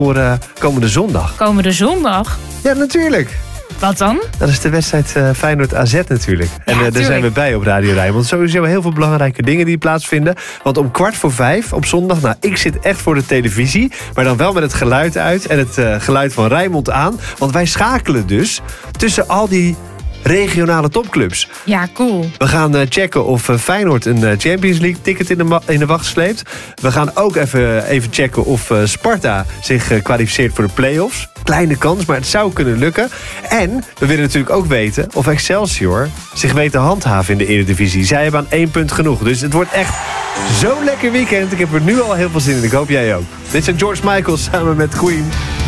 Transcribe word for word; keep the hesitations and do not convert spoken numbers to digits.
voor uh, komende zondag. Komende zondag? Ja, natuurlijk. Wat dan? Dat is de wedstrijd uh, Feyenoord-A Z natuurlijk. En Ja, uh, daar zijn we bij op Radio Rijnmond. Sowieso heel veel belangrijke dingen die plaatsvinden. Want om kwart voor vijf op zondag... nou, ik zit echt voor de televisie... maar dan wel met het geluid uit en het uh, geluid van Rijnmond aan. Want wij schakelen dus tussen al die regionale topclubs. Ja, cool. We gaan uh, checken of uh, Feyenoord een uh, Champions League ticket in de, ma- in de wacht sleept. We gaan ook even, even checken of uh, Sparta zich uh, kwalificeert voor de play-offs. Kleine kans, maar het zou kunnen lukken. En we willen natuurlijk ook weten of Excelsior zich weet te handhaven in de Eredivisie. Zij hebben aan één punt genoeg. Dus het wordt echt zo'n lekker weekend. Ik heb er nu al heel veel zin in. Ik hoop jij ook. Dit zijn George Michael samen met Queen.